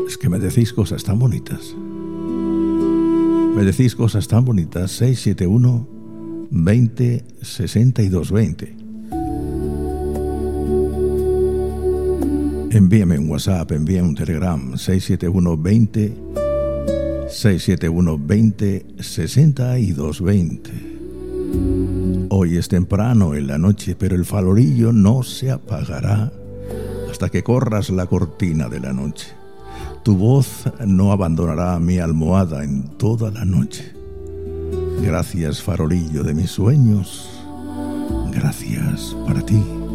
Es que me decís cosas tan bonitas. Me decís cosas tan bonitas. 671 20 62 20. Envíame un WhatsApp, envíame un Telegram. 671 20 62 20. Hoy es temprano en la noche, pero el farolillo no se apagará hasta que corras la cortina de la noche. Tu voz no abandonará mi almohada en toda la noche. Gracias, farolillo de mis sueños. Gracias para ti.